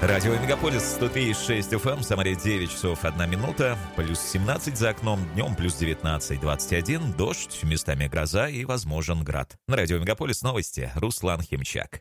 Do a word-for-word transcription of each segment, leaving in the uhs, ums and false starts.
Радио Мегаполис сто три и шесть эф эм, в Самаре девять часов одна минута, плюс семнадцать за окном, днем плюс девятнадцать двадцать один, дождь, местами гроза и возможен град. На Радио Мегаполис новости, Руслан Химчак.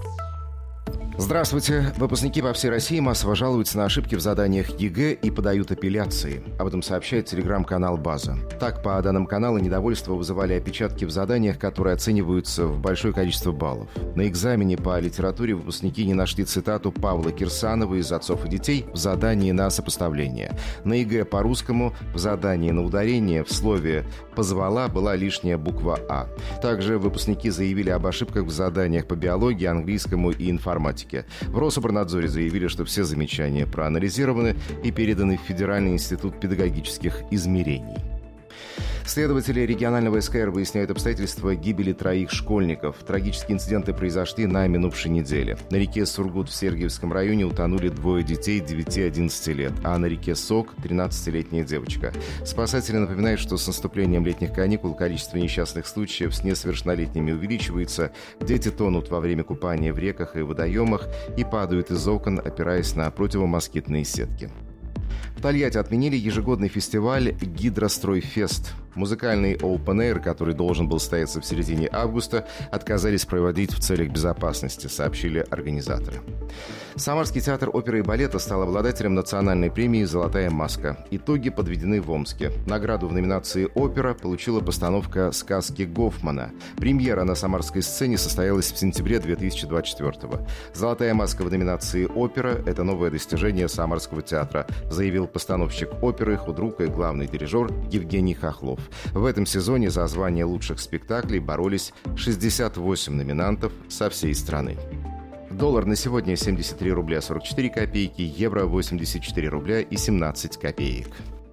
Здравствуйте. Выпускники по всей России массово жалуются на ошибки в заданиях ЕГЭ и подают апелляции. Об этом сообщает телеграм-канал «База». Так, по данным канала, недовольство вызывали опечатки в заданиях, которые оцениваются в большое количество баллов. На экзамене по литературе выпускники не нашли цитату Павла Кирсанова из «Отцов и детей» в задании на сопоставление. На ЕГЭ по русскому в задании на ударение в слове «позвала» была лишняя буква «А». Также выпускники заявили об ошибках в заданиях по биологии, английскому и информатике. В Рособорнадзоре заявили, что все замечания проанализированы и переданы в Федеральный институт педагогических измерений. Следователи регионального эс ка эр выясняют обстоятельства гибели троих школьников. Трагические инциденты произошли на минувшей неделе. На реке Сургут в Сергиевском районе утонули двое детей девяти-одиннадцати лет, а на реке Сок – тринадцатилетняя девочка. Спасатели напоминают, что с наступлением летних каникул количество несчастных случаев с несовершеннолетними увеличивается. Дети тонут во время купания в реках и водоемах и падают из окон, опираясь на противомоскитные сетки. В Тольятти отменили ежегодный фестиваль «Гидростройфест». Музыкальный Open Air, который должен был состояться в середине августа, отказались проводить в целях безопасности, сообщили организаторы. Самарский театр оперы и балета стал обладателем национальной премии «Золотая маска». Итоги подведены в Омске. Награду в номинации «Опера» получила постановка сказки Гофмана. Премьера на самарской сцене состоялась в сентябре две тысячи двадцать четвёртого. «Золотая маска» в номинации «Опера» — это новое достижение Самарского театра, заявил постановщик оперы, худрук и главный дирижер Евгений Хохлов. В этом сезоне за звание лучших спектаклей боролись шестьдесят восемь номинантов со всей страны. Доллар на сегодня семьдесят три рубля сорок четыре копейки, евро восемьдесят четыре рубля и семнадцать копеек.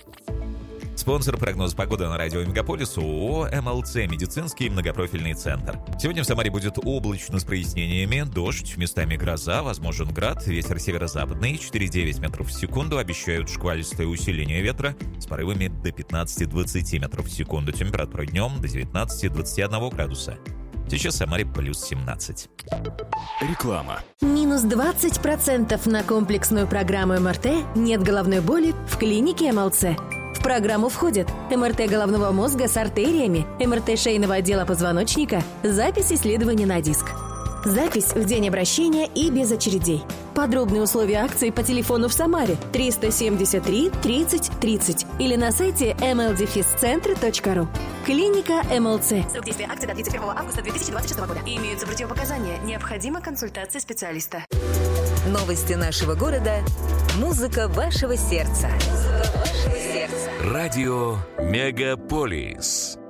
Спонсор прогноза погоды на радио Мегаполис ООО эм эл цэ «Медицинский многопрофильный центр». Сегодня в Самаре будет облачно с прояснениями, дождь, местами гроза, возможен град, ветер северо-западный, четыре девять метров в секунду, обещают шквалистое усиление ветра с порывами до пятнадцати-двадцати метров в секунду, температура днем до девятнадцати-двадцати одного градуса. Сейчас в Самаре плюс семнадцать. Реклама. Минус двадцать процентов на комплексную программу эм эр тэ «Нет головной боли» в клинике эм эл цэ. В программу входят эм эр тэ головного мозга с артериями, эм эр тэ шейного отдела позвоночника, запись исследования на диск. Запись в день обращения и без очередей. Подробные условия акции по телефону в Самаре триста семьдесят три тридцать тридцать или на сайте эм эл дефис центр точка ру. Клиника эм эл цэ. Срок действия акции до тридцать первого августа две тысячи двадцать шестого года. Имеются противопоказания. Необходима консультация специалиста. Новости нашего города. Музыка вашего сердца. Музыка вашего сердца. Радио Мегаполис.